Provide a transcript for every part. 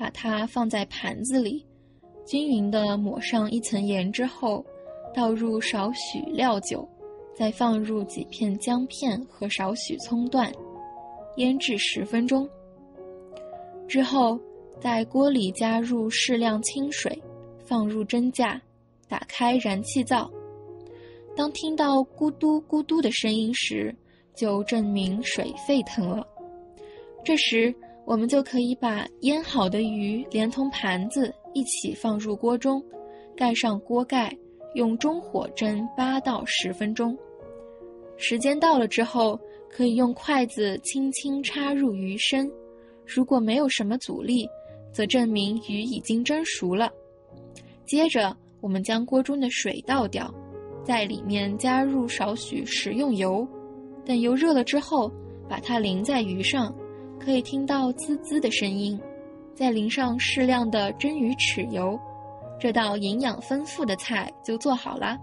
把它放在盘子里，均匀地抹上一层盐之后，倒入少许料酒，再放入几片姜片和少许葱段，腌制10分钟。之后在锅里加入适量清水，放入蒸架，打开燃气灶。当听到咕嘟咕嘟的声音时，就证明水沸腾了。这时我们就可以把腌好的鱼连同盘子一起放入锅中，盖上锅盖，用中火蒸8到10分钟。时间到了之后，可以用筷子轻轻插入鱼身，如果没有什么阻力，则证明鱼已经蒸熟了。接着我们将锅中的水倒掉，在里面加入少许食用油，等油热了之后，把它淋在鱼上，可以听到滋滋的声音，再淋上适量的蒸鱼豉油，这道营养丰富的菜就做好了。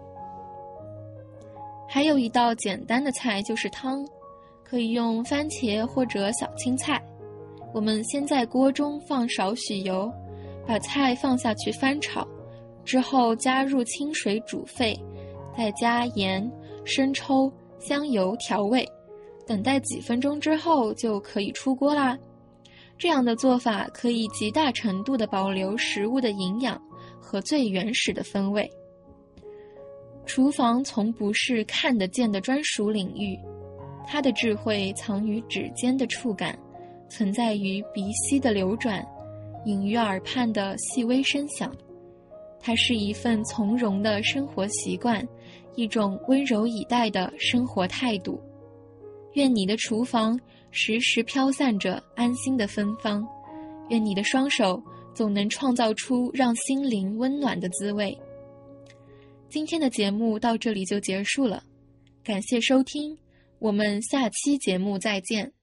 还有一道简单的菜就是汤，可以用番茄或者小青菜。我们先在锅中放少许油，把菜放下去翻炒，之后加入清水煮沸，再加盐、生抽、香油调味，等待几分钟之后就可以出锅啦。这样的做法可以极大程度地保留食物的营养和最原始的风味。厨房从不是看得见的专属领域，它的智慧藏于指尖的触感，存在于鼻息的流转，隐于耳畔的细微声响。它是一份从容的生活习惯，一种温柔以待的生活态度。愿你的厨房时时飘散着安心的芬芳，愿你的双手总能创造出让心灵温暖的滋味。今天的节目到这里就结束了，感谢收听，我们下期节目再见。